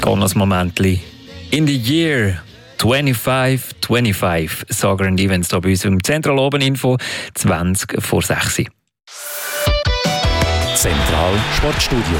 Gehen noch ein Momentchen. In the year 2525 sagen die Events hier bei uns im Zentral Oben Info 20 vor 6. Zentral Sportstudio.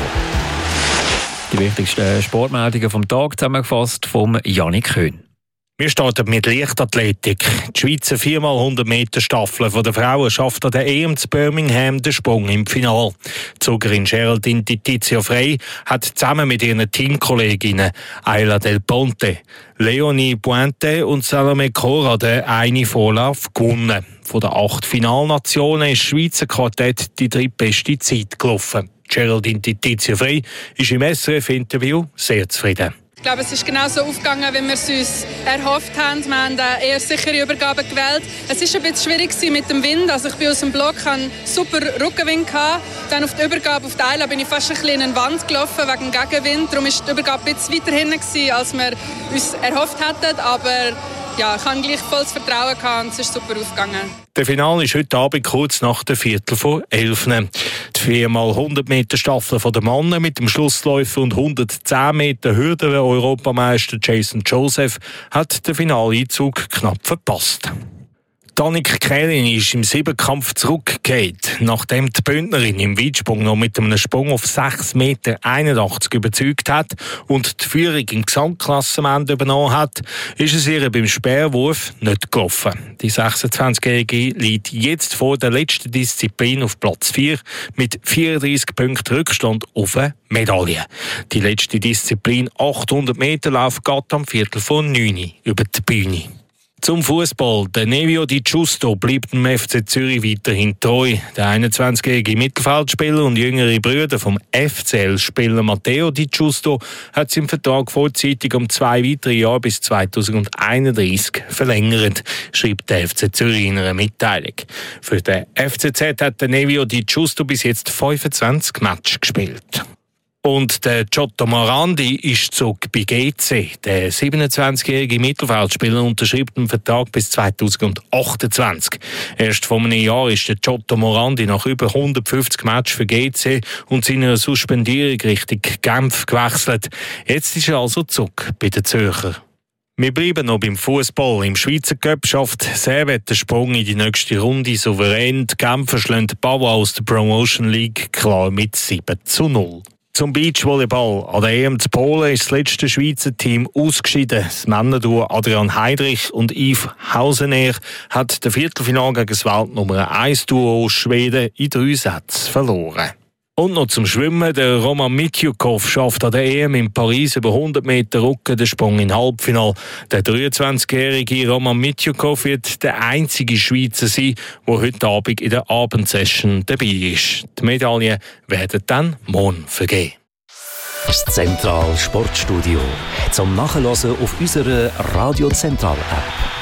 Die wichtigsten Sportmeldungen vom Tag zusammengefasst vom Janik Köhn. Wir starten mit Leichtathletik. Die Schweizer 4x100 Meter Staffel der Frauen schafft an der EM zu Birmingham den Sprung im Finale. Die Zugerin Geraldine Tizio Frey hat zusammen mit ihren Teamkolleginnen Ayla Del Ponte, Leonie Puente und Salome Cora den einen Vorlauf gewonnen. Von den 8 Finalnationen ist das Schweizer Quartett die drittbeste Zeit gelaufen. Geraldine Tizio Frey ist im SRF-Interview sehr zufrieden. Ich glaube, es ist genau so aufgegangen, wie wir es uns erhofft haben. Wir haben eine eher sichere Übergabe gewählt. Es war ein bisschen schwierig mit dem Wind. Also ich bin aus dem Block, hatte super Rückenwind. Dann auf die Übergabe auf die Eile bin ich fast ein bisschen in eine Wand gelaufen wegen Gegenwind. Darum war die Übergabe ein bisschen weiter hinten, als wir uns erhofft hätten. Aber ja, ich hatte gleich volles Vertrauen und es ist super aufgegangen. Der Finale ist heute Abend kurz nach der 11:15. Die 4x100 Meter Staffel der Männer mit dem Schlussläufer und 110 Meter Hürden-Europameister Jason Joseph hat den Finaleinzug knapp verpasst. Danik Kerin ist im Siebenkampf zurückgefallen, nachdem die Bündnerin im Weitsprung noch mit einem Sprung auf 6,81 Meter überzeugt hat und die Führung im Gesamtklassement übernommen hat, ist es ihr beim Speerwurf nicht gelaufen. Die 26-Jährige liegt jetzt vor der letzten Disziplin auf Platz 4 mit 34 Punkten Rückstand auf eine Medaille. Die letzte Disziplin, 800 Meter Lauf, geht am 8:45 über die Bühne. Zum Fußball. Der Nevio Di Giusto bleibt dem FC Zürich weiterhin treu. Der 21-jährige Mittelfeldspieler und jüngere Brüder vom FCL-Spieler Matteo Di Giusto hat seinen Vertrag vorzeitig um 2 weitere Jahre bis 2031 verlängert, schreibt der FC Zürich in einer Mitteilung. Für den FCZ hat der Nevio Di Giusto bis jetzt 25 Matches gespielt. Und der Giotto Morandi ist zurück bei GC. Der 27-jährige Mittelfeldspieler unterschreibt einen Vertrag bis 2028. Erst vor einem Jahr ist der Giotto Morandi nach über 150 Matches für GC und seiner Suspendierung Richtung Genf gewechselt. Jetzt ist er also zurück bei den Zürcher. Wir bleiben noch beim Fußball. Im Schweizer Cup schafft Servet den Sprung in die nächste Runde souverän. Die Genfer schlagen Bauer aus der Promotion League klar mit 7:0. Zum Beachvolleyball. An der EM zu Polen ist das letzte Schweizer Team ausgeschieden. Das Männerduo Adrian Heidrich und Yves Hausener hat das Viertelfinale gegen das Weltnummer 1 Duo aus Schweden in 3 Sätzen verloren. Und noch zum Schwimmen. Der Roman Mitjukov schafft an der EM in Paris über 100 Meter Rücken den Sprung in Halbfinale. Der 23-jährige Roman Mitjukov wird der einzige Schweizer sein, der heute Abend in der Abendsession dabei ist. Die Medaillen werden dann morgen vergeben. Das Zentral Sportstudio zum Nachhören auf unserer Radio Zentral App.